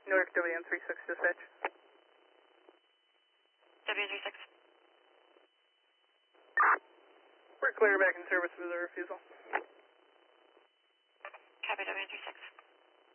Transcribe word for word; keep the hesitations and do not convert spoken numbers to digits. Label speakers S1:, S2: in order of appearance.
S1: Newark W N three six dispatch.
S2: W N three six.
S1: We're clear back in service with the refusal.